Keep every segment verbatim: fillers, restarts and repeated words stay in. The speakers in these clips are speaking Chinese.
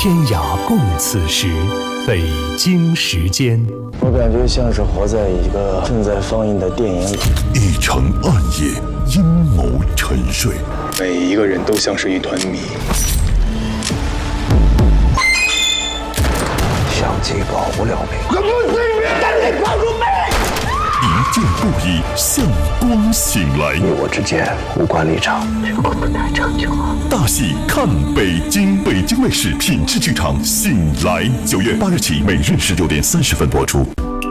天涯共此时，北京时间。 我感觉像是活在一个正在放映的电影里。 一城暗夜，阴谋沉睡， 每一个人都像是一团谜。相机保不了命。我不是人，但得保住命。 一见不已，向光醒来。 你我之间无关立场， 如果不能长久。 大戏看北京，北京卫视品质剧场《醒来》，九月八日起，每日十九点三十分播出。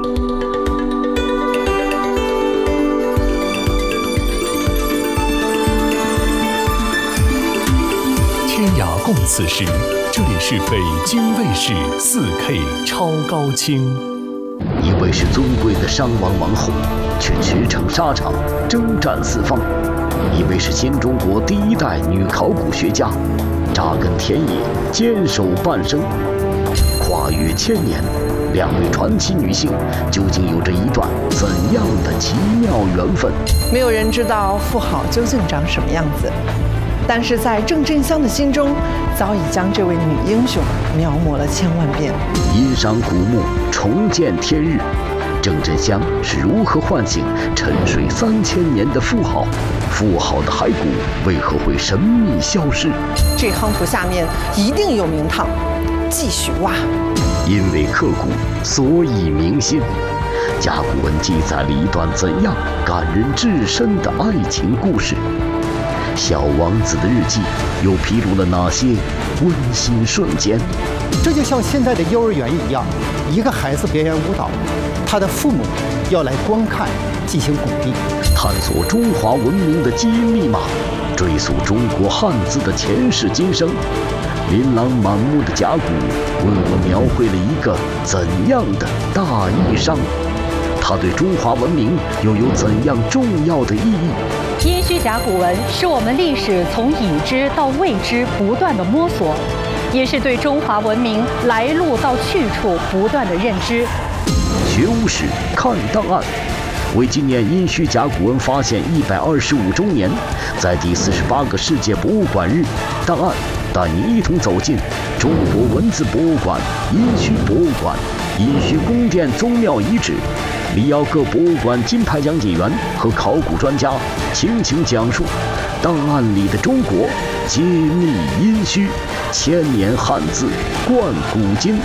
天涯共此时，这里是北京卫视四 K 超高清。 一位是尊贵的商王王后，却驰骋沙场，征战四方；一位是新中国第一代女考古学家，扎根田野，坚守半生。跨越千年，两位传奇女性究竟有着一段怎样的奇妙缘分？ 没有人知道妇好究竟长什么样子，但是在郑振香的心中，早已将这位女英雄描摹了千万遍。 殷商古墓，重见天日。郑振香是如何唤醒沉睡三千年的妇好？妇好的骸骨为何会神秘消失？ 这夯土下面一定有名堂，继续挖。 因为刻骨，所以铭心。甲骨文记载了一段怎样感人至深的爱情故事？小王子的日记又披露了哪些温馨瞬间？ 这就像现在的幼儿园一样，一个孩子表演舞蹈，他的父母要来观看进行鼓励。 探索中华文明的基因密码，追溯中国汉字的前世今生。琳琅满目的甲骨为我们描绘了一个怎样的大义上？它对中华文明又有怎样重要的意义？ 殷墟甲骨文是我们历史从已知到未知不断的摸索，也是对中华文明来路到去处不断的认知。 学无史，看档案。为纪念殷墟甲骨文发现一百二十五周年，在第四十八个世界博物馆日，档案带你一同走进中国文字博物馆、殷墟博物馆、殷墟宫殿宗庙遗址。里邀各博物馆金牌讲解员和考古专家倾情讲述档案里的中国，揭秘殷墟，千年汉字贯古今。